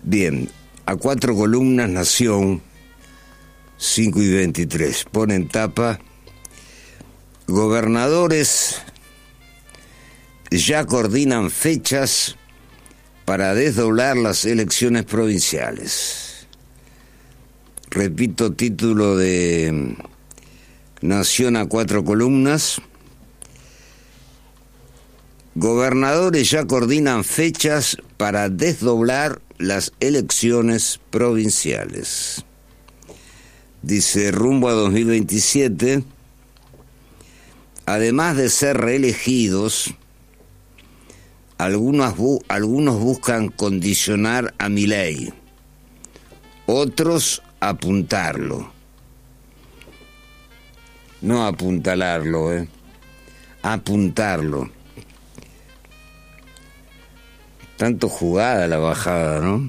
Bien, a 4 columnas, Nación, 5:23. Pone en tapa: gobernadores ya coordinan fechas para desdoblar las elecciones provinciales. Repito, título de Nación a 4 columnas. Gobernadores ya coordinan fechas para desdoblar las elecciones provinciales. Dice, rumbo a 2027, además de ser reelegidos, algunos buscan condicionar a Milei, otros apuntarlo. No apuntalarlo, apuntarlo. Tanto jugada la bajada, ¿no?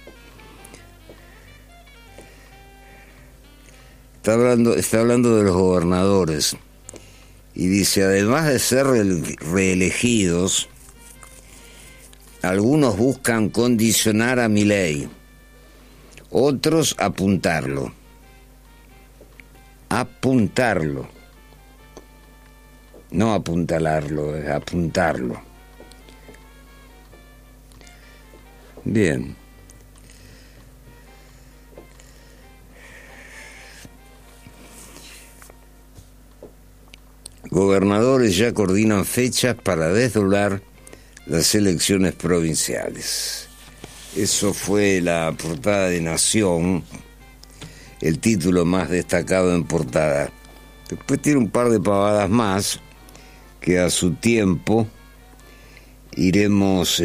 Está hablando de los gobernadores. Y dice, además de ser reelegidos, algunos buscan condicionar a Milei, otros apuntarlo. Apuntarlo. No apuntalarlo, es apuntarlo. Bien. Gobernadores ya coordinan fechas para desdoblar las elecciones provinciales. Eso fue la portada de Nación, el título más destacado en portada. Después tiene un par de pavadas más que a su tiempo iremos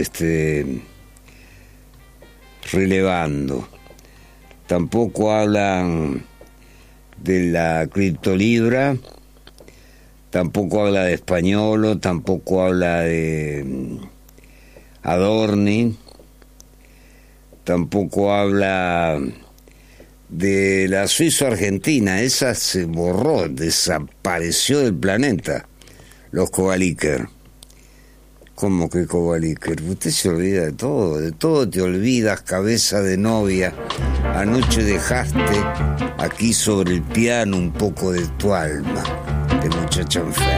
relevando. Tampoco hablan de la criptolibra, tampoco habla de Españolo, tampoco habla de Adorni, tampoco habla de la suizo-argentina. Esa se borró, desapareció del planeta, los Kovaliker. ¿Cómo que Kovaliker? Usted se olvida de todo te olvidas, cabeza de novia. Anoche dejaste aquí sobre el piano un poco de tu alma, de muchacha enferma.